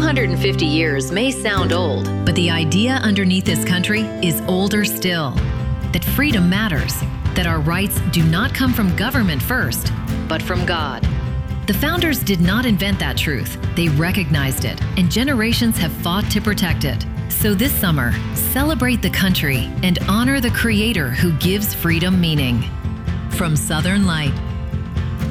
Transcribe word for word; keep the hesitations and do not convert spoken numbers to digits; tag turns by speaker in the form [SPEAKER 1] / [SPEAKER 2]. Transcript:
[SPEAKER 1] hundred fifty years may sound old, but the idea underneath this country is older still. That freedom matters, that our rights do not come from government first, but from God. The founders did not invent that truth. They recognized it, and generations have fought to protect it. So this summer, celebrate the country and honor the Creator who gives freedom meaning. From Southern Light,